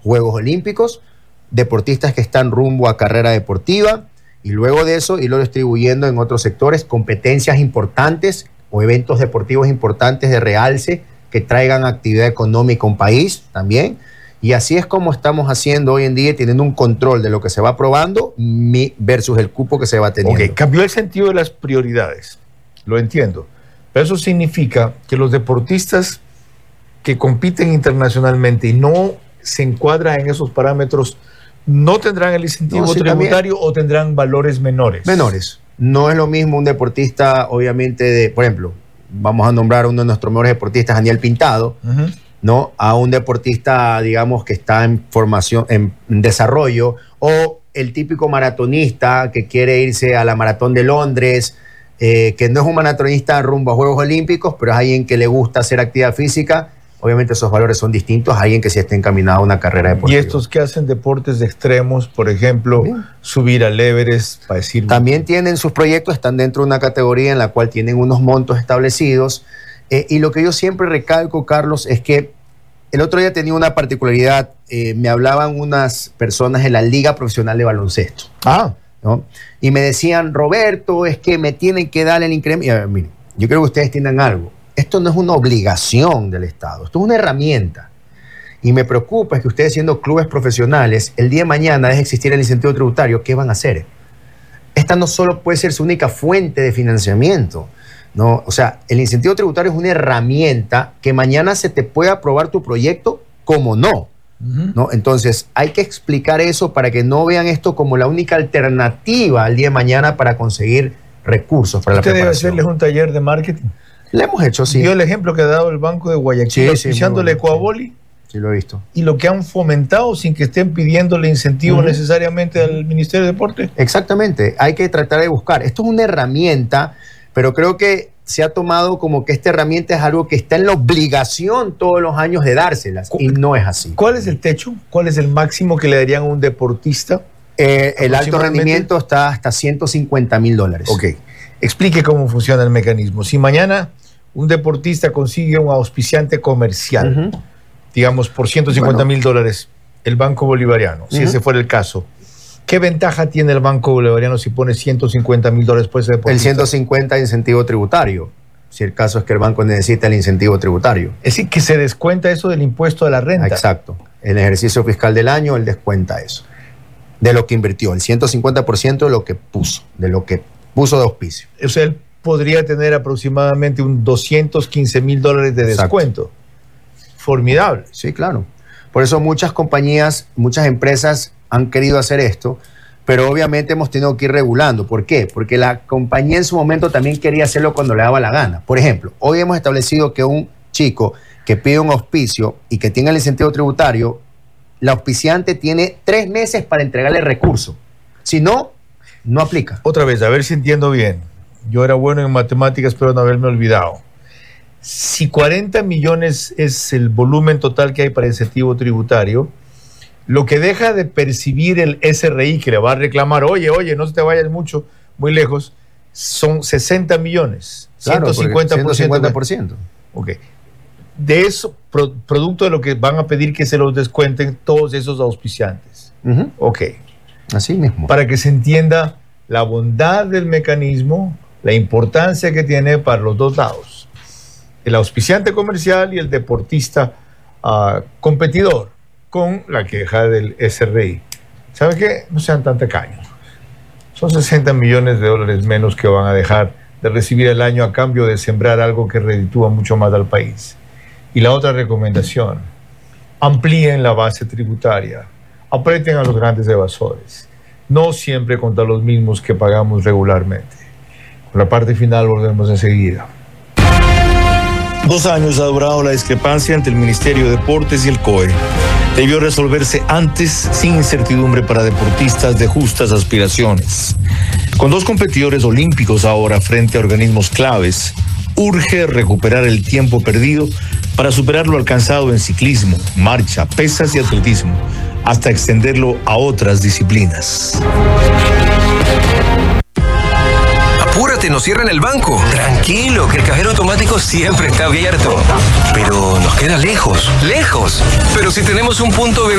Juegos Olímpicos, deportistas que están rumbo a carrera deportiva, y luego de eso irlo distribuyendo en otros sectores, competencias importantes o eventos deportivos importantes de realce que traigan actividad económica a un país también. Y así es como estamos haciendo hoy en día, teniendo un control de lo que se va aprobando versus el cupo que se va teniendo. Ok, cambió el sentido de las prioridades, lo entiendo. Pero eso significa que los deportistas que compiten internacionalmente y no se encuadran en esos parámetros, ¿no tendrán el incentivo tributario o tendrán valores menores? Menores. No es lo mismo un deportista, obviamente, por ejemplo, vamos a nombrar a uno de nuestros mejores deportistas, Daniel Pintado, ¿no? A un deportista, digamos, que está en formación, en desarrollo, o el típico maratonista que quiere irse a la Maratón de Londres, que no es un maratonista rumbo a Juegos Olímpicos, pero es alguien que le gusta hacer actividad física. Obviamente esos valores son distintos a alguien que sí esté encaminado a una carrera deportiva. Y estos que hacen deportes de extremos, por ejemplo, subir al Everest, para decir... También tienen sus proyectos, están dentro de una categoría en la cual tienen unos montos establecidos. Y lo que yo siempre recalco, Carlos, es que el otro día tenía una particularidad. Me hablaban unas personas en la Liga Profesional de Baloncesto. ¿No? Y me decían, Roberto, es que me tienen que dar el incremento. Miren, yo creo que ustedes entiendan algo. Esto no es una obligación del Estado, esto es una herramienta. Y me preocupa es que ustedes, siendo clubes profesionales, el día de mañana deje existir el incentivo tributario, ¿qué van a hacer? Esta no solo puede ser su única fuente de financiamiento, ¿no? O sea, el incentivo tributario es una herramienta que mañana se te puede aprobar tu proyecto como no. ¿No? Entonces, hay que explicar eso para que no vean esto como la única alternativa al día de mañana para conseguir recursos para la preparación. ¿Usted debe hacerles un taller de marketing? Le hemos hecho, sí. ¿Vio el ejemplo que ha dado el Banco de Guayaquil auspiciándole Ecuaboli? Sí, lo he visto. Y lo que han fomentado sin que estén pidiéndole incentivo necesariamente al Ministerio de Deporte. Exactamente, hay que tratar de buscar. Esto es una herramienta, pero creo que se ha tomado como que esta herramienta es algo que está en la obligación todos los años de dárselas, y no es así. ¿Cuál es el techo? ¿Cuál es el máximo que le darían a un deportista? El alto rendimiento está hasta $150,000. Ok. Explique cómo funciona el mecanismo. Si mañana un deportista consigue un auspiciante comercial, digamos por $150,000, el Banco Bolivariano, si ese fuera el caso, ¿qué ventaja tiene el Banco Bolivariano si pone $150,000 por ese deportista? El 150 de incentivo tributario, si el caso es que el banco necesita el incentivo tributario. Es decir, que se descuenta eso del impuesto a la renta. Exacto. En el ejercicio fiscal del año, él descuenta eso. De lo que invirtió, el 150% de lo que puso, de de auspicio. O sea, él podría tener aproximadamente un $215,000 de descuento. Formidable. Sí, claro. Por eso muchas compañías, muchas empresas han querido hacer esto, pero obviamente hemos tenido que ir regulando. ¿Por qué? Porque la compañía en su momento también quería hacerlo cuando le daba la gana. Por ejemplo, hoy hemos establecido que un chico que pide un auspicio y que tenga el incentivo tributario, la auspiciante tiene 3 meses para entregarle el recurso. Si no, no aplica. Otra vez, a ver si entiendo bien. Yo era bueno en matemáticas, pero no haberme olvidado. Si 40 millones es el volumen total que hay para incentivo tributario, lo que deja de percibir el SRI, que le va a reclamar, oye, no se te vayas muy lejos, son 60 millones. Claro, 150%. 150%. Ok. De eso, producto de lo que van a pedir que se los descuenten todos esos auspiciantes. Ok. Así mismo. Para que se entienda la bondad del mecanismo, la importancia que tiene para los dos lados. El auspiciante comercial y el deportista competidor, con la queja del SRI. ¿Saben qué? No sean tan tacaños. Son $60 millones menos que van a dejar de recibir al año a cambio de sembrar algo que reditúa mucho más al país. Y la otra recomendación, amplíen la base tributaria, aprieten a los grandes evasores, no siempre contra los mismos que pagamos regularmente. Con la parte final volvemos enseguida. 2 años ha durado la discrepancia entre el Ministerio de Deportes y el COE. Debió resolverse antes, sin incertidumbre para deportistas de justas aspiraciones. Con 2 competidores olímpicos ahora frente a organismos claves, urge recuperar el tiempo perdido para superar lo alcanzado en ciclismo, marcha, pesas y atletismo, hasta extenderlo a otras disciplinas. Apúrate, nos cierran el banco. Tranquilo, que el cajero automático siempre está abierto. Pero nos queda lejos. Pero si tenemos un punto de